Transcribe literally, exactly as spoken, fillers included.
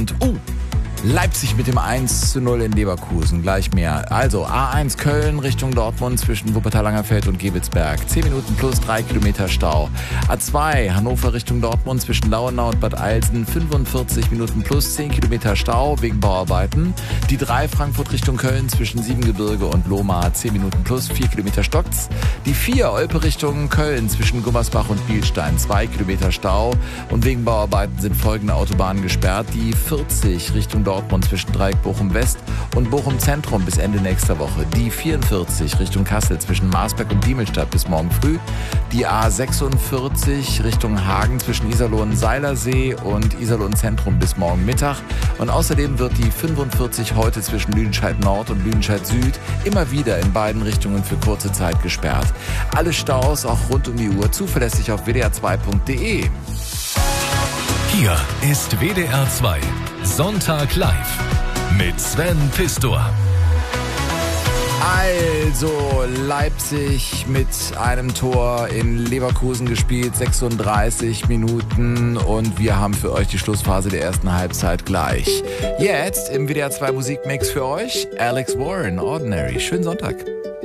Und, uh, Leipzig mit dem eins zu null in Leverkusen, gleich mehr. Also A eins Köln Richtung Dortmund zwischen Wuppertal-Langerfeld und Gewitzberg. zehn Minuten plus drei Kilometer Stau. A zwei Hannover Richtung Dortmund zwischen Lauenau und Bad Eilsen. fünfundvierzig Minuten plus zehn Kilometer Stau wegen Bauarbeiten. Die drei Frankfurt Richtung Köln zwischen Siebengebirge und Lohmar. zehn Minuten plus vier Kilometer stockt's. Die vier Olpe Richtung Köln zwischen Gummersbach und Bielstein. zwei Kilometer Stau. Und wegen Bauarbeiten sind folgende Autobahnen gesperrt. Die vierzig Richtung Dortmund zwischen Dreieck Bochum West und Bochum Zentrum bis Ende nächster Woche. Die vierundvierzig Richtung Kassel zwischen Marsberg und Diemelstadt bis morgen früh. Die A sechsundvierzig Richtung Hagen zwischen Iserlohn-Seilersee und Iserlohn-Zentrum bis morgen Mittag. Und außerdem wird die fünfundvierzig heute zwischen Lüdenscheid Nord und Lüdenscheid Süd immer wieder in beiden Richtungen für kurze Zeit gesperrt. Alle Staus auch rund um die Uhr zuverlässig auf w d r zwei punkt d e. Hier ist W D R zwei Sonntag live mit Sven Pistor. Also Leipzig mit einem Tor in Leverkusen gespielt, sechsunddreißig Minuten, und wir haben für euch die Schlussphase der ersten Halbzeit gleich. Jetzt im W D R zwei Musikmix für euch Alex Warren, Ordinary. Schönen Sonntag.